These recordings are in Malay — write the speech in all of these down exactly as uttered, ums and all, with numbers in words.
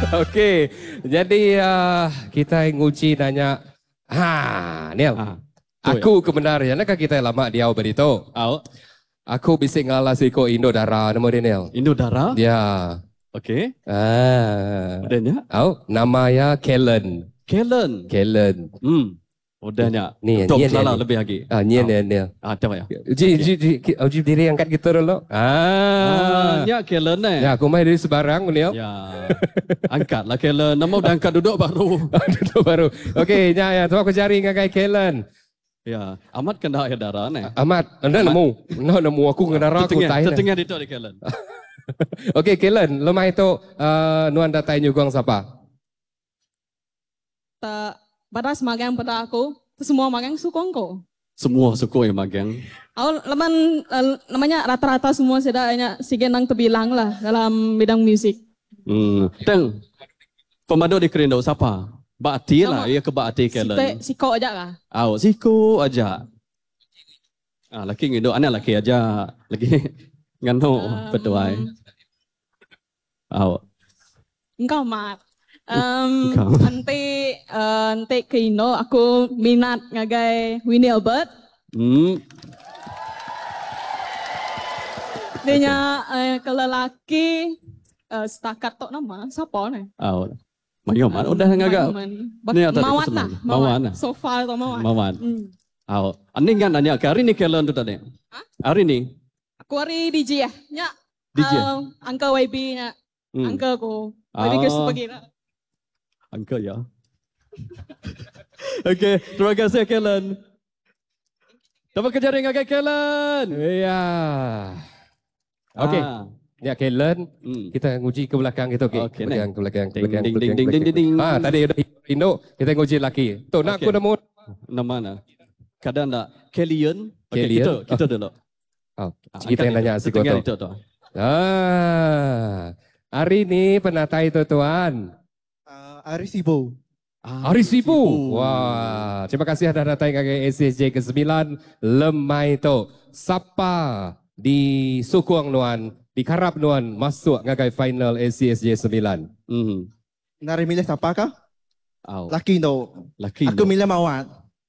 Okey. Jadi uh, kita nguci nanya. Ha, Niel. Ha. Aku kebenaran nak kita lama dia berito. Au. Aku bisa ngalah siko Indo Dara nama dia Niel. Indo Dara? Ya. Okey. Ah. Udahnya? Au, namanya Kellen. Kellen. Kellen. Hmm. Udahnya. Ni, Top ni, salah ni. lebih lagi. Ah, ni ni ni. Ah, tahu ya. Uji uji uji uji diri angkat kita dulu. Ah. Ah, ya Kellen eh. Ya, aku main dari sebarang Niel. Ya. Angkatlah Kellen. Nama udah angkat duduk baru. Duduk baru. Okey, ya ya, tu aku cari ngagai Kellen. Ya, amat kena ya darah eh. Ahmad, anda nemu. Anda nemu aku ngendara aku Tertengah, tahu. tertengah itu di Kellen. Okey, Kellen, lemah itu uh, nuan datai nyugong siapa? Tak pada semagang pada aku, semua magang sukong ko. Semua suku yang magang. Aku leman uh, namanya rata-rata semua sudah hanya sigenang terbilang lah dalam bidang musik. Hmm. Dan pemandu di Kerindo siapa? Bakti lah, ia ke Bakti Kellen. Si siko aja kah? Aw, siku aja. Ah, laki ngindo, anak laki aja. Lagi ngano Um, petuai. Aw. Engkau mat. Um, Engkau. nanti uh, nanti ke Indo aku minat ngagai Winnie Albert. Hmm. Dia nya uh, ke lelaki uh, setakat tok nama siapa nih? Aw. Mayo man udah ngagak. Ni ada Mawat kesenangan. lah, Mawat mawat. lah. So far atau mawat. Mawan. Hmm. Aw. Ani kan nanya ke hari ni Kellen tu tadi. Hah? Hari ni. Aku hari D J ya. Nya. D J? Uh, Angka Y B nya. Hmm. Angka ko. Y B Ah. ke sebagai lah. Angka ya. Okey, terima kasih Kellen. Dapat kejaring agak Kellen. Ya. Okey. Ah. Ya, Kellen, Hmm. kita nguji ke belakang gitu, okey. Okey, Ke belakang, ke belakang, ke Ding, belakang, ding, ke belakang, ding, ke ding, ding, ding, belakang. Ah, tadi udah Indo, kita nguji laki. Tuh, nak Okey. aku nemu. Nama mana? Kadang nak Kellyan. Okey, Kellyan. kita kita dulu. Oh, Ah, kita yang angkat nanya itu, si setengah Koto. itu tu. Ah, hari ni penatai tu tuan. Uh, Arisibo. Hari Sibu. Wah, terima kasih dah datang ke S S J ke sembilan Lemai tu. Siapa di Sukuang Nuan, di Karab Nuan masuk ngagai final S S J sembilan? Hmm. Nari milih siapa kah? Aw. Laki Indo. Laki. Aku milih Mawat.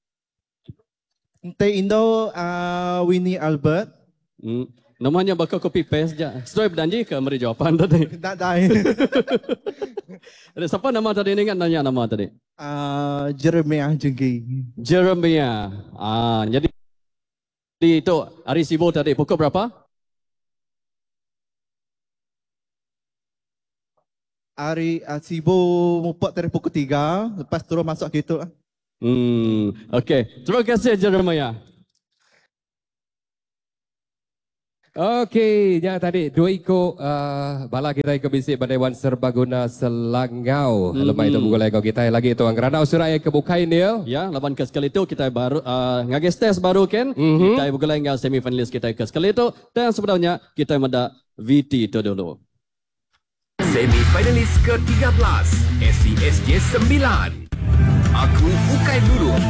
Ente Indo uh, Winnie Albert. Hmm. Namanya bakal copy paste je. Stripe danji ke meri jawapan tadi. Tak dai. Ada siapa nama tadi ni kan nanya nama tadi? uh, Jeremiah Jenggi. Jeremiah. Ah, jadi di itu hari Sibo tadi pukul berapa? Hari uh, Sibo mupot dari pukul tiga. Lepas turun masuk gitu lah. Hmm, okey. Terima kasih Jeremiah. Okey, ya tadi dua iko uh, bala kita iko bisik pada Wan Serbaguna Selangau. Hmm. Lemai itu buku lagi kita lagi itu angkerana usurai kebukai ni. Ya, lawan ke sekali itu kita baru uh, ngages tes baru kan. Mhm. Kita bergulai dengan semifinalis kita ke sekali itu dan sebenarnya kita ada V T itu dulu. Semifinalis ke tiga belas S C S J sembilan. Aku Ukai Dulu